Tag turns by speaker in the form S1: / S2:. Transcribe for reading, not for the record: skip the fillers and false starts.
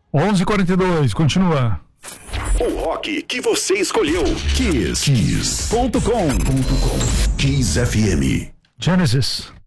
S1: 11h42, continua.
S2: O rock que você escolheu. Kiss.com. Kiss FM.
S1: Genesis.